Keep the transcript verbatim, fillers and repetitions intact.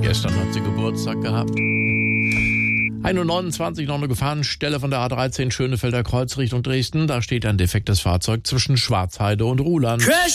Gestern hat sie Geburtstag gehabt. ein Uhr neunundzwanzig, noch eine Gefahrenstelle von der A dreizehn Schönefelder Kreuz Richtung Dresden. Da steht ein defektes Fahrzeug zwischen Schwarzheide und Ruhland.